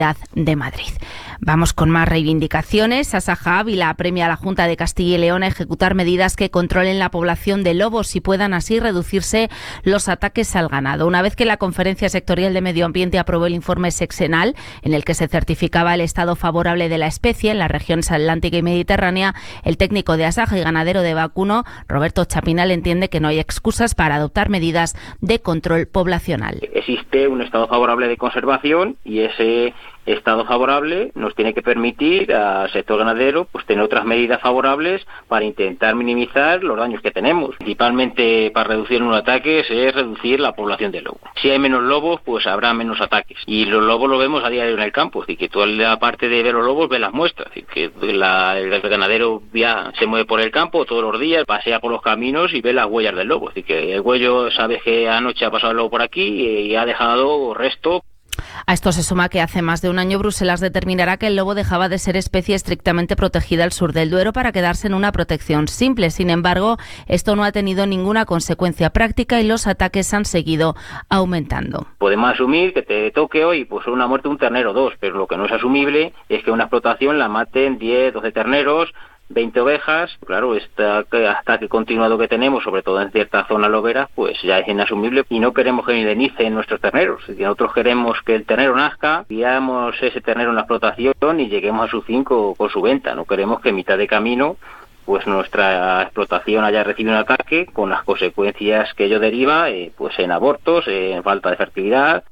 de Madrid. Vamos con más reivindicaciones. Asaja Ávila apremia a la Junta de Castilla y León a ejecutar medidas que controlen la población de lobos y puedan así reducirse los ataques al ganado. Una vez que la Conferencia Sectorial de Medio Ambiente aprobó el informe sexenal en el que se certificaba el estado favorable de la especie en las regiones atlántica y mediterránea, el técnico de Asaja y ganadero de vacuno, Roberto Chapinal, entiende que no hay excusas para adoptar medidas de control poblacional. Existe un estado favorable de conservación y ese estado favorable nos tiene que permitir al sector ganadero pues tener otras medidas favorables para intentar minimizar los daños que tenemos. Principalmente para reducir los ataques es reducir la población de lobos. Si hay menos lobos, pues habrá menos ataques. Y los lobos los vemos a diario en el campo, así que toda la parte de ver los lobos ve las muestras, así que el ganadero se mueve por el campo todos los días, pasea por los caminos y ve las huellas del lobo. Así que el huello sabe que anoche ha pasado el lobo por aquí y ha dejado resto. A esto se suma que hace más de un año Bruselas determinará que el lobo dejaba de ser especie estrictamente protegida al sur del Duero para quedarse en una protección simple. Sin embargo, esto no ha tenido ninguna consecuencia práctica y los ataques han seguido aumentando. Podemos asumir que te toque hoy pues una muerte de un ternero o dos, pero lo que no es asumible es que una explotación la maten 10, 12 terneros, 20 ovejas. Claro, este ataque continuado que tenemos, sobre todo en ciertas zonas loberas, pues ya es inasumible y no queremos que indemnicen nuestros terneros. Nosotros queremos que el ternero nazca, guiamos ese ternero en la explotación y lleguemos a su fin con su venta. No queremos que en mitad de camino pues nuestra explotación haya recibido un ataque con las consecuencias que ello deriva, pues en abortos, en falta de fertilidad.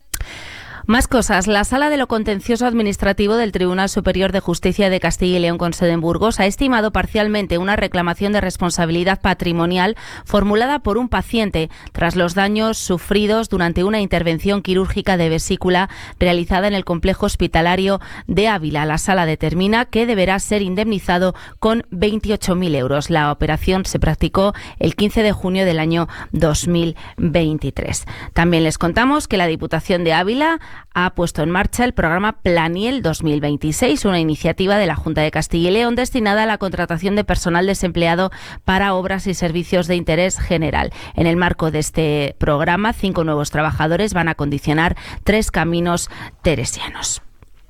Más cosas. La Sala de lo Contencioso Administrativo del Tribunal Superior de Justicia de Castilla y León con sede en Burgos ha estimado parcialmente una reclamación de responsabilidad patrimonial formulada por un paciente tras los daños sufridos durante una intervención quirúrgica de vesícula realizada en el complejo hospitalario de Ávila. La Sala determina que deberá ser indemnizado con 28.000 euros. La operación se practicó el 15 de junio del año 2023. También les contamos que la Diputación de Ávila ha puesto en marcha el programa Planiel 2026, una iniciativa de la Junta de Castilla y León destinada a la contratación de personal desempleado para obras y servicios de interés general. En el marco de este programa, 5 nuevos trabajadores van a acondicionar 3 caminos teresianos.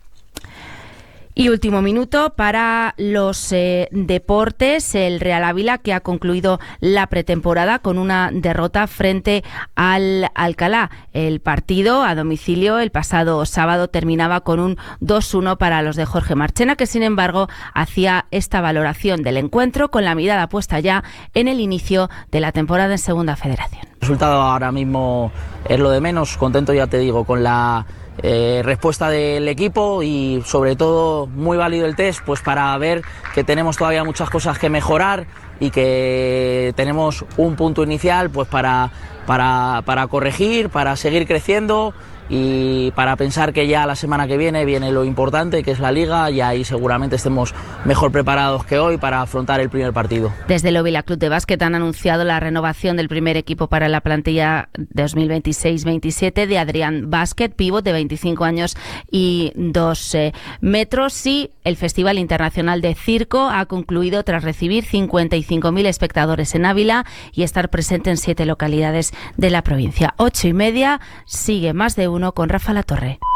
Y último minuto para los deportes. El Real Ávila, que ha concluido la pretemporada con una derrota frente al Alcalá. El partido a domicilio el pasado sábado terminaba con un 2-1 para los de Jorge Marchena, que sin embargo hacía esta valoración del encuentro con la mirada puesta ya en el inicio de la temporada en Segunda Federación. El resultado ahora mismo es lo de menos. Contento, ya te digo, con la respuesta del equipo y sobre todo muy válido el test pues para ver que tenemos todavía muchas cosas que mejorar y que tenemos un punto inicial pues para corregir, para seguir creciendo y para pensar que ya la semana que viene lo importante, que es la Liga, y ahí seguramente estemos mejor preparados que hoy para afrontar el primer partido. Desde el Ávila Club de Básquet han anunciado la renovación del primer equipo para la plantilla 2026-27 de Adrián Básquet, pívot de 25 años y 2 metros, y el Festival Internacional de Circo ha concluido tras recibir 55.000 espectadores en Ávila y estar presente en 7 localidades de la provincia. 8:30, sigue Más de Uno con Rafa Latorre.